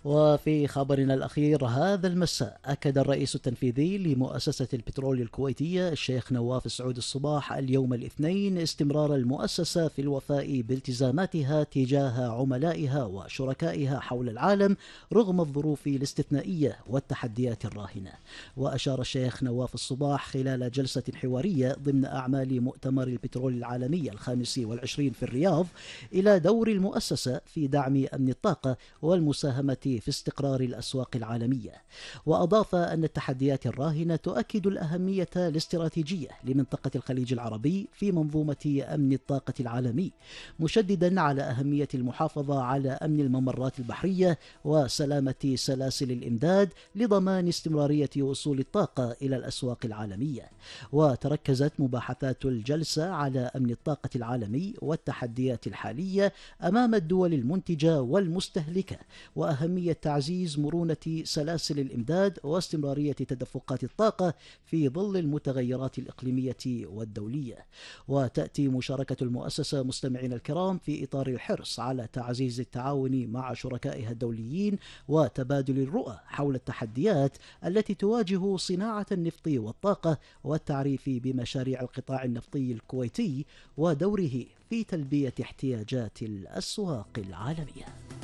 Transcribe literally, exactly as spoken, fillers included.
وفي خبرنا الأخير هذا المساء، أكد الرئيس التنفيذي لمؤسسة البترول الكويتية الشيخ نواف السعود الصباح اليوم الاثنين استمرار المؤسسة في الوفاء بالتزاماتها تجاه عملائها وشركائها حول العالم رغم الظروف الاستثنائية والتحديات الراهنة. وأشار الشيخ نواف الصباح خلال جلسة حوارية ضمن أعمال مؤتمر البترول العالمي الخامس والعشرين في الرياض إلى دور المؤسسة في دعم أمن الطاقة والمساهمة في استقرار الأسواق العالمية. وأضاف أن التحديات الراهنة تؤكد الأهمية الاستراتيجية لمنطقة الخليج العربي في منظومة أمن الطاقة العالمي، مشددا على أهمية المحافظة على أمن الممرات البحرية وسلامة سلاسل الإمداد لضمان استمرارية وصول الطاقة إلى الأسواق العالمية. وتركزت مباحثات الجلسة على أمن الطاقة العالمي والتحديات الحالية أمام الدول المنتجة والمستهلكة، وأهمية تعزيز مرونة سلاسل الإمداد واستمرارية تدفقات الطاقة في ظل المتغيرات الإقليمية والدولية. وتأتي مشاركة المؤسسة مستمعينا الكرام في إطار الحرص على تعزيز التعاون مع شركائها الدوليين وتبادل الرؤى حول التحديات التي تواجه صناعة النفط والطاقة، والتعريف بمشاريع القطاع النفطي الكويتي ودوره في تلبية احتياجات الأسواق العالمية.